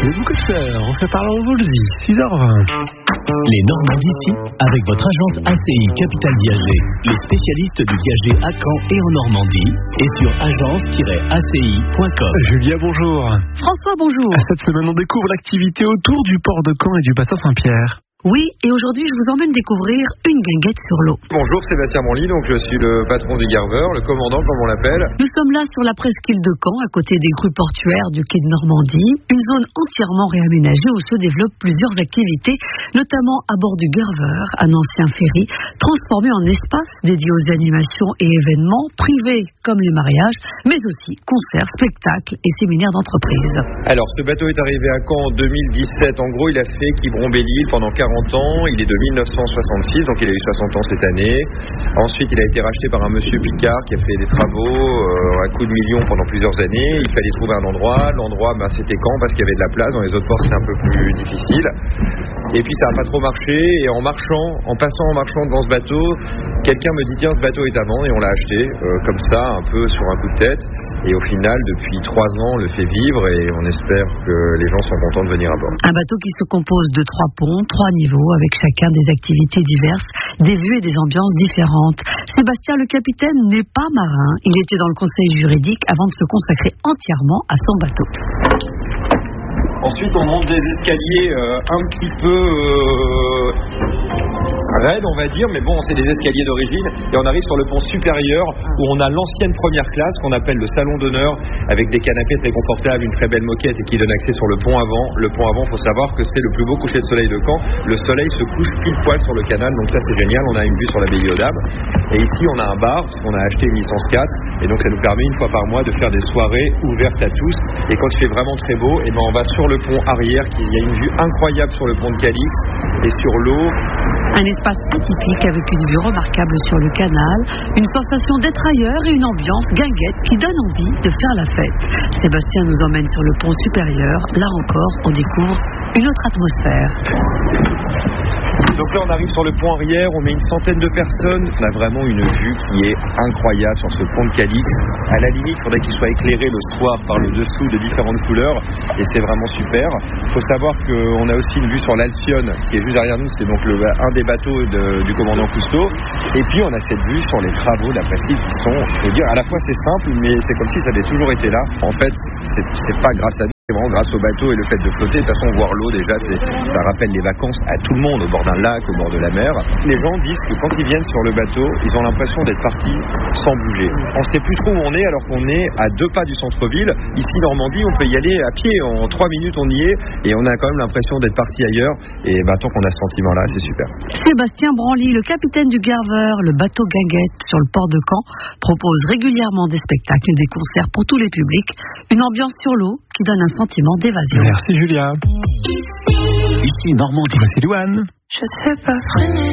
Les beaucoup de fleurs, on fait parler en Volzy, 6h20. Les Normands d'ici, avec votre agence ACI Capital Viager, les spécialistes du viager à Caen et en Normandie, et sur agence-aci.com. Julia, bonjour. François, bonjour. Cette semaine, on découvre l'activité autour du port de Caen et du bassin Saint-Pierre. Oui, et aujourd'hui, je vous emmène découvrir une guinguette sur l'eau. Bonjour, Sébastien Branly, donc je suis le patron du Garveur, le commandant comme on l'appelle. Nous sommes là sur la presqu'île de Caen, à côté des crues portuaires du quai de Normandie, une zone entièrement réaménagée où se développent plusieurs activités, notamment à bord du Garveur, un ancien ferry, transformé en espace dédié aux animations et événements privés comme les mariages, mais aussi concerts, spectacles et séminaires d'entreprise. Alors, ce bateau est arrivé à Caen en 2017. En gros, il a fait Quiberon-Belle-Île pendant 40 ans. Il est de 1966, donc il a eu 60 ans cette année. Ensuite, il a été racheté par un monsieur Picard qui a fait des travaux à coups de millions pendant plusieurs années. Il fallait trouver un endroit. L'endroit, c'était Caen parce qu'il y avait de la place. Dans les autres ports, c'était un peu plus difficile. Et puis, ça n'a pas trop marché. Et en passant devant ce bateau, quelqu'un me dit tiens, ce bateau est à vendre, et on l'a acheté comme ça, un peu sur un coup de tête. Et au final, depuis 3 ans, on le fait vivre et on espère que les gens sont contents de venir à bord. Un bateau qui se compose de 3 ponts, 3 niveaux, avec chacun des activités diverses, des vues et des ambiances différentes. Sébastien, le capitaine, n'est pas marin. Il était dans le conseil juridique avant de se consacrer entièrement à son bateau. Ensuite, on monte des escaliers un petit peu raides, on va dire, mais bon, c'est des escaliers d'origine, et on arrive sur le pont supérieur où on a l'ancienne première classe qu'on appelle le salon d'honneur, avec des canapés très confortables, une très belle moquette et qui donne accès sur le pont avant. Le pont avant, faut savoir que c'est le plus beau coucher de soleil de Caen. Le soleil se couche pile poil sur le canal, donc ça c'est génial. On a une vue sur la baie d'Odab. Et ici, on a un bar, parce qu'on a acheté une licence 4, et donc ça nous permet une fois par mois de faire des soirées ouvertes à tous. Et quand il fait vraiment très beau, on va sur le pont arrière, il y a une vue incroyable sur le pont de Calix et sur l'eau. Un espace atypique avec une vue remarquable sur le canal, une sensation d'être ailleurs et une ambiance guinguette qui donne envie de faire la fête. Sébastien nous emmène sur le pont supérieur. Là encore, on découvre une autre atmosphère. Donc là, on arrive sur le pont arrière, on met une centaine de personnes. On a vraiment une vue qui est incroyable sur ce pont de Calix. À la limite, il faudrait qu'il soit éclairé le soir par le dessous de différentes couleurs, et c'est vraiment super. Il faut savoir qu'on a aussi une vue sur l'Alcyone, qui est juste derrière nous. C'est donc un des bateaux du commandant Cousteau. Et puis, on a cette vue sur les travaux de la presqu'île qui sont, je veux dire, à la fois c'est simple, mais c'est comme si ça avait toujours été là. En fait, c'est pas grâce à nous. C'est vraiment grâce au bateau et le fait de flotter. De toute façon, voir l'eau, déjà, ça rappelle les vacances à tout le monde, au bord d'un lac, au bord de la mer. Les gens disent que quand ils viennent sur le bateau, ils ont l'impression d'être partis sans bouger. On ne sait plus trop où on est, alors qu'on est à 2 pas du centre-ville. Ici, Normandie, on peut y aller à pied. En 3 minutes, on y est. Et on a quand même l'impression d'être parti ailleurs. Et tant qu'on a ce sentiment-là, c'est super. Sébastien Branly, le capitaine du Garveur, le bateau guinguette sur le port de Caen, propose régulièrement des spectacles et des concerts pour tous les publics. Une ambiance sur l'eau qui donne un sentiment d'évasion. Merci Julia. Ici Normandie. Voici Louane. Je sais pas freiner.